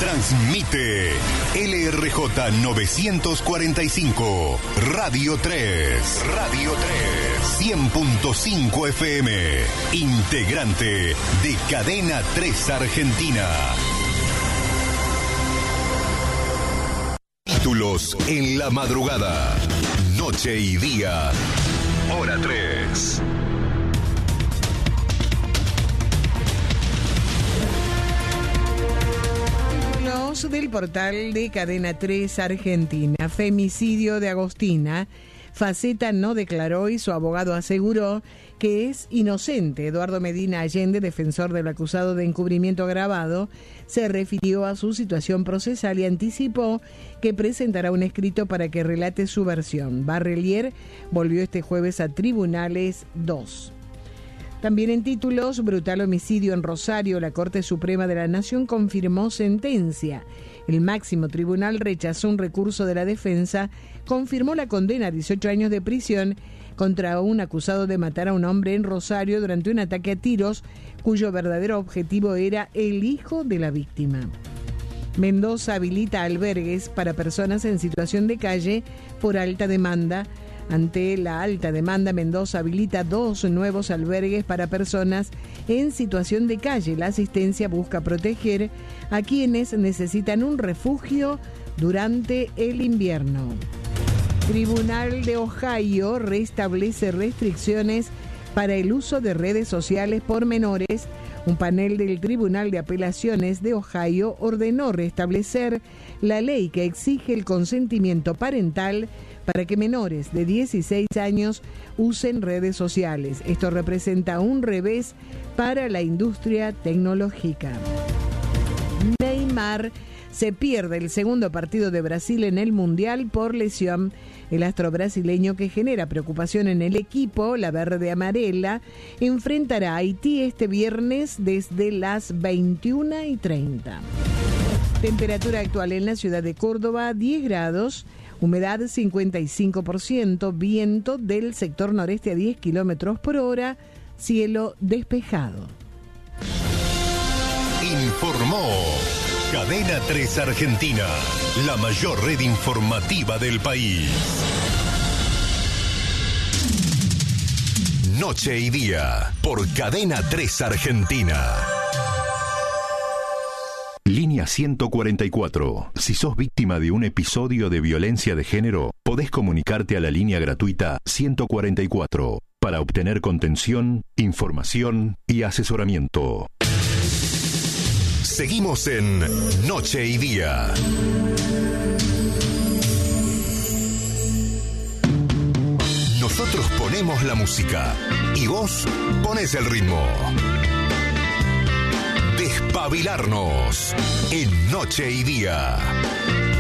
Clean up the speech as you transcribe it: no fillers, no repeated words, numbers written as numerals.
Transmite LRJ 945, Radio 3. Radio 3. 100.5 FM. Integrante de Cadena 3 Argentina. Títulos en la madrugada. Noche y día. Hora 3. Del portal de Cadena 3 Argentina. Femicidio de Agostina. Faceta no declaró y su abogado aseguró que es inocente. Eduardo Medina Allende, defensor del acusado de encubrimiento agravado, se refirió a su situación procesal y anticipó que presentará un escrito para que relate su versión. Barrelier volvió este jueves a Tribunales 2. También en títulos, brutal homicidio en Rosario, la Corte Suprema de la Nación confirmó sentencia. El máximo tribunal rechazó un recurso de la defensa, confirmó la condena a 18 años de prisión contra un acusado de matar a un hombre en Rosario durante un ataque a tiros, cuyo verdadero objetivo era el hijo de la víctima. Mendoza habilita albergues para personas en situación de calle por alta demanda. Ante la alta demanda, Mendoza habilita 2 nuevos albergues para personas en situación de calle. La asistencia busca proteger a quienes necesitan un refugio durante el invierno. Tribunal de Ohio restablece restricciones para el uso de redes sociales por menores. Un panel del Tribunal de Apelaciones de Ohio ordenó restablecer la ley que exige el consentimiento parental para que menores de 16 años usen redes sociales. Esto representa un revés para la industria tecnológica. Neymar se pierde el segundo partido de Brasil en el Mundial por lesión. El astro brasileño, que genera preocupación en el equipo, la verde amarela, enfrentará a Haití este viernes desde las 21:30. Temperatura actual en la ciudad de Córdoba, 10 grados. Humedad 55%, viento del sector noreste a 10 kilómetros por hora, cielo despejado. Informó Cadena 3 Argentina, la mayor red informativa del país. Noche y día, por Cadena 3 Argentina. Línea 144. Si sos víctima de un episodio de violencia de género, podés comunicarte a la línea gratuita 144 para obtener contención, información y asesoramiento. Seguimos en Noche y Día. Nosotros ponemos la música y vos ponés el ritmo. Despabilarnos en Noche y Día.